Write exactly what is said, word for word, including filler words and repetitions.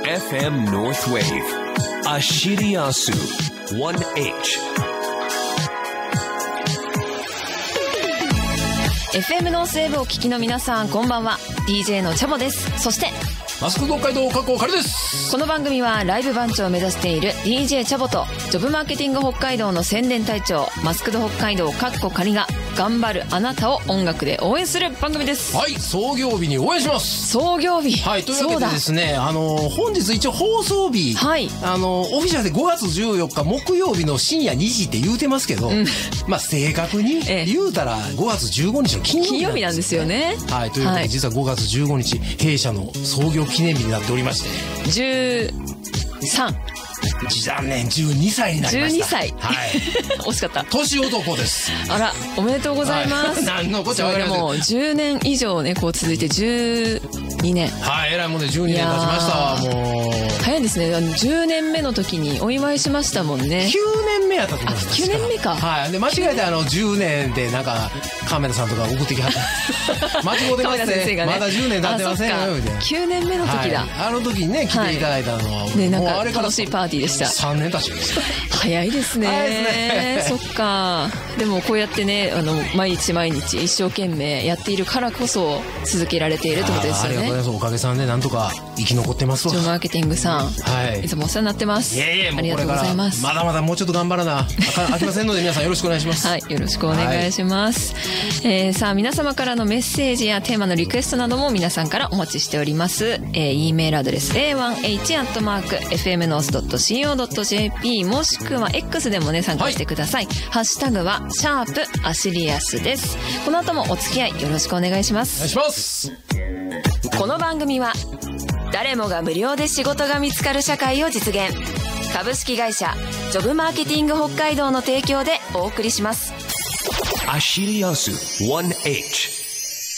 エフエム Northwave Ashiriasu ワンエイチ。 エフエム ノースウェーブをお聞きの皆さん、こんばんは。 ディージェー のチャボです。そしてマスクド北海道加工カリです。 この番組はライブ番長を目指している ディージェー チャボとジョブマーケティング北海道の宣伝隊長マスクド北海道カッコカリが頑張るあなたを音楽で応援する番組です。 はい、創業日に応援します。 創業日、 はい、というわけでですね、あの本日一応放送日、はい、あのオフィシャルでごがつじゅうよっか木曜日の深夜にじって言うてますけど、うん、まあ正確に言うたらごがつじゅうごにちの金曜日なんです、ね、金曜日なんですよね。はい、というわけで実はごがつじゅうごにち弊社の創業記念日になっておりまして、 じゅうさん残念じゅうにさいになりました。じゅうにさい、はい、 惜しかった。 年男です。 あら、おめでとうございます、 はい、何のこっちゃわかりません。 もうじゅうねん以上ねこう続いてじゅうにねん、 はい、えらいもんでじゅうにねん経ちましたわ。もう早いですね。じゅうねんめの時にお祝いしましたもんね。 きゅうねんめやったと思います。 きゅうねんめか。 はい、で間違えてあのじゅうねんでなんかカメラさんとか送ってきはった間違うてますね、ね、まだじゅうねん経ってませんよみたいな。きゅうねんめの時だ、 はい、 あの時にね来ていただいたのは、はい、 ね、なんか楽しいパーティーでした。 さんねん経ちました早いですね。 早いですね。そっか。でもこうやってね、あの毎日毎日一生懸命やっているからこそ続けられているってことですよね。 ありがとうございます。おかげさんでなんとか生き残ってますわ。 ジョブマーケティングさん、はい、いつもお世話になってます。 いやいや、もうありがとうございます。 まだまだもうちょっと頑張らなあきませんので皆さんよろしくお願いします。 はい、よろしくお願いします、はい。えー、さあ皆様からのメッセージやテーマのリクエストなども皆さんからお待ちしております。えー、E メールアドレス エーワンエイチ アットマーク エフエムノース ドット シーオー ドット ジェーピー もしくは X でもね参加してください、はい、ハッシュタグはシャープアシリアスです。この後もお付き合いよろしくお願いします。 お願いします。 この番組は誰もが無料で仕事が見つかる社会を実現、株式会社ジョブマーケティング北海道の提供でお送りします。 アシリアス ワンエイチ